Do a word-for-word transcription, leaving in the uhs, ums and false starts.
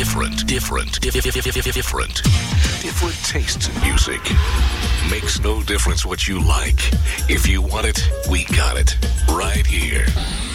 Different, different, dif- dif- dif- dif- dif- different. Different tastes in music. Makes no difference what you like. If you want it, we got it. Right here.